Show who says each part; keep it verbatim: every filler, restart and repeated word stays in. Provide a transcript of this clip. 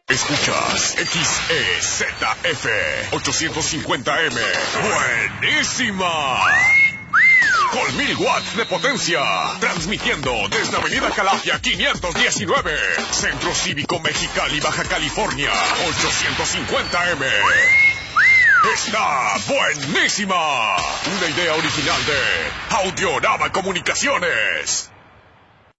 Speaker 1: Escuchas X E Z F ochocientos cincuenta M. ¡Buenísima! Con mil watts de potencia. Transmitiendo desde Avenida Calafia quinientos diecinueve. Centro Cívico Mexicali, Baja California. ochocientos cincuenta M. ¡Está buenísima! Una idea original de Audiorama Comunicaciones.